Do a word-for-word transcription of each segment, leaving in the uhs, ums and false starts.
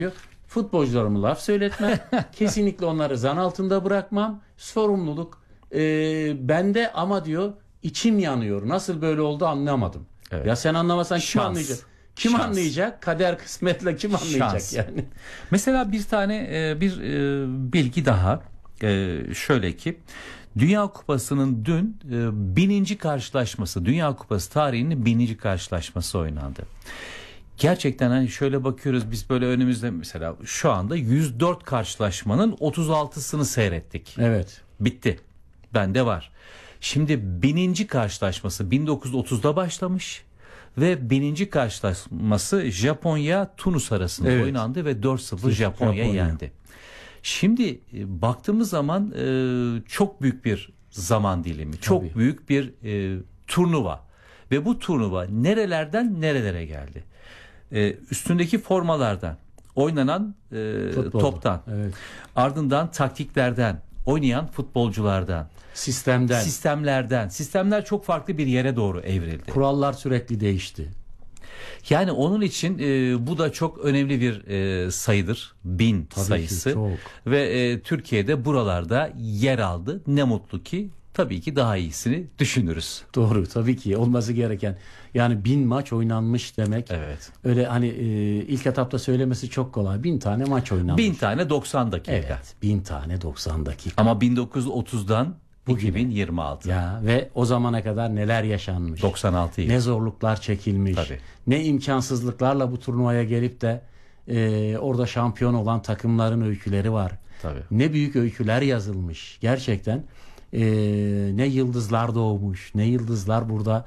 Futbolcularımı laf söyletmem. Kesinlikle onları zan altında bırakmam. Sorumluluk e, bende ama diyor içim yanıyor. Nasıl böyle oldu anlamadım. Evet. Ya sen anlamasan kim Şans. anlayacak? Kim Şans. anlayacak? Kader kısmetle kim anlayacak Şans. yani? Mesela bir tane bir bilgi daha. Şöyle ki Dünya Kupası'nın dün bininci karşılaşması, Dünya Kupası tarihinin bininci karşılaşması oynandı. Gerçekten hani şöyle bakıyoruz biz böyle önümüzde mesela şu anda yüz dört karşılaşmanın otuz altısını seyrettik. Evet. Bitti. Bende var. Şimdi bininci karşılaşması bin dokuz yüz otuzda başlamış ve bininci karşılaşması Japonya Tunus arasında evet. oynandı ve dört sıfır Japonya, Japonya yendi. Şimdi baktığımız zaman e, çok büyük bir zaman dilimi, Tabii. çok büyük bir e, turnuva ve bu turnuva nerelerden nerelere geldi? E, üstündeki formalardan, oynanan e, toptan, evet. ardından taktiklerden, oynayan futbolculardan, sistemden, sistemlerden, sistemler çok farklı bir yere doğru evrildi. Kurallar sürekli değişti. Yani onun için e, bu da çok önemli bir e, sayıdır. Bin Tabii sayısı. Ki, çok. Ve e, Türkiye'de buralarda yer aldı. Ne mutlu ki tabii ki daha iyisini düşünürüz. Doğru tabii ki olması gereken. Yani bin maç oynanmış demek. Evet. Öyle hani e, ilk etapta söylemesi çok kolay. Bin tane maç oynanmış. Bin tane doksan dakika. Evet. Bin tane doksan dakika. Ama bin dokuz yüz otuzdan Bugün, iki bin yirmi altı. Ya ve o zamana kadar neler yaşanmış. doksan altı yıl. Ne zorluklar çekilmiş. Tabii. Ne imkansızlıklarla bu turnuvaya gelip de e, orada şampiyon olan takımların öyküleri var. Tabii. Ne büyük öyküler yazılmış. Gerçekten e, ne yıldızlar doğmuş. Ne yıldızlar burada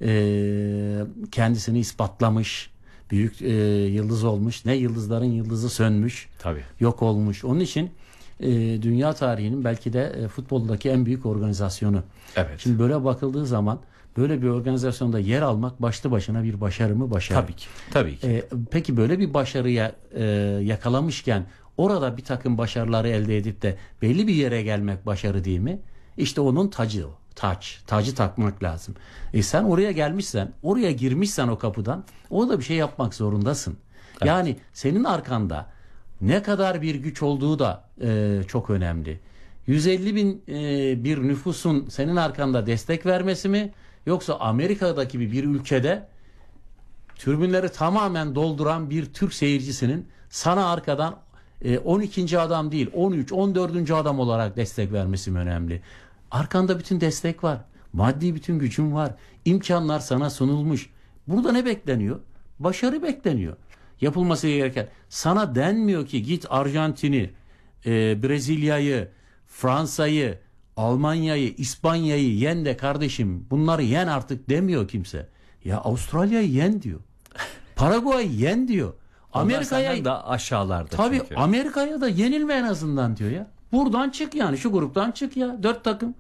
e, kendisini ispatlamış. Büyük e, yıldız olmuş. Ne yıldızların yıldızı sönmüş. Tabii. Yok olmuş. Onun için E, dünya tarihinin belki de e, futboldaki en büyük organizasyonu. Evet. Şimdi böyle bakıldığı zaman böyle bir organizasyonda yer almak başlı başına bir başarı mı? Başarı. Tabii ki. Tabii ki. E, peki böyle bir başarıya e, yakalamışken orada bir takım başarıları elde edip de belli bir yere gelmek başarı değil mi? İşte onun tacı o. Taç. Tacı takmak lazım. E sen oraya gelmişsen, oraya girmişsen o kapıdan orada bir şey yapmak zorundasın. Evet. Yani senin arkanda ne kadar bir güç olduğu da e, çok önemli. yüz elli bin e, bir nüfusun senin arkanda destek vermesi mi? Yoksa Amerika'daki bir, bir ülkede tribünleri tamamen dolduran bir Türk seyircisinin sana arkadan e, on ikinci adam değil on üç on dördüncü adam olarak destek vermesi mi önemli? Arkanda bütün destek var. Maddi bütün gücün var. İmkanlar sana sunulmuş. Burada ne bekleniyor? Başarı bekleniyor. Yapılması gereken. Sana denmiyor ki git Arjantin'i, e, Brezilya'yı, Fransa'yı, Almanya'yı, İspanya'yı yen de kardeşim bunları yen artık demiyor kimse. Ya Avustralya'yı yen diyor. Paraguay'ı yen diyor. Amerika'ya da aşağılarda. Tabii çünkü. Amerika'ya da yenilme en azından diyor ya. Buradan çık yani şu gruptan çık ya. Dört takım.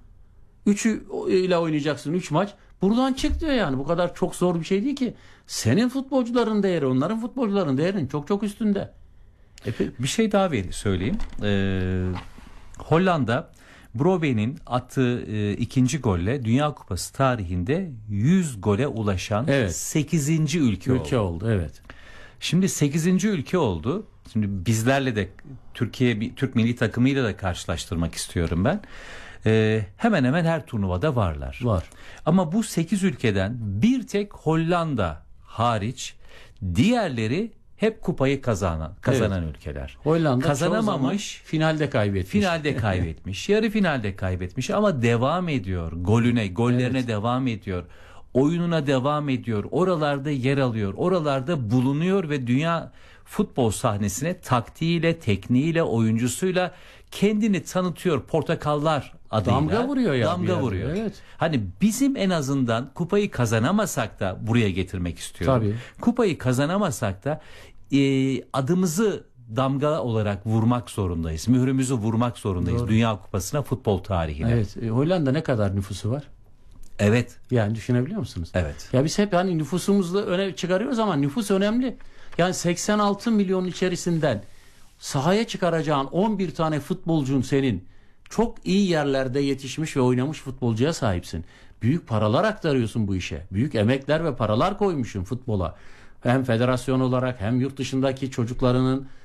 Üçü ile oynayacaksın. Üç maç. Buradan çık diyor yani. Bu kadar çok zor bir şey değil ki. Senin futbolcuların değeri, onların futbolcuların değerinin çok çok üstünde. E, bir şey daha ver, söyleyeyim. Ee, Hollanda Brobbey'nin attığı e, ikinci golle Dünya Kupası tarihinde yüz gole ulaşan evet. sekizinci ülke, ülke oldu. oldu. Evet. Şimdi sekizinci ülke oldu. Şimdi bizlerle de Türkiye Türk milli takımıyla da karşılaştırmak istiyorum ben. Ee, hemen hemen her turnuvada varlar. Var. Ama bu sekiz ülkeden bir tek Hollanda hariç diğerleri hep kupayı kazanan kazanan evet. ülkeler. Hollanda kazanamamış, finalde kaybetmiş. Finalde kaybetmiş, yarı finalde kaybetmiş ama devam ediyor. Golüne, gollerine evet. devam ediyor. Oyununa devam ediyor. Oralarda yer alıyor. Oralarda bulunuyor ve dünya futbol sahnesine taktiğiyle, tekniğiyle, oyuncusuyla kendini tanıtıyor. Portakallar adıyla. Damga vuruyor ya. Damga vuruyor. Evet. Hani bizim en azından kupayı kazanamasak da buraya getirmek istiyorum. Tabii. Kupayı kazanamasak da e, adımızı damga olarak vurmak zorundayız. Mührümüzü vurmak zorundayız. Doğru. Dünya Kupası'na, futbol tarihine. Evet. E, Hollanda ne kadar nüfusu var? Evet. Yani düşünebiliyor musunuz? Evet. Ya biz hep hani nüfusumuzu öne çıkarıyoruz ama nüfus önemli. Yani seksen altı milyon içerisinden sahaya çıkaracağın on bir tane futbolcun senin çok iyi yerlerde yetişmiş ve oynamış futbolcuya sahipsin. Büyük paralar aktarıyorsun bu işe. Büyük emekler ve paralar koymuşsun futbola. Hem federasyon olarak hem yurt dışındaki çocuklarının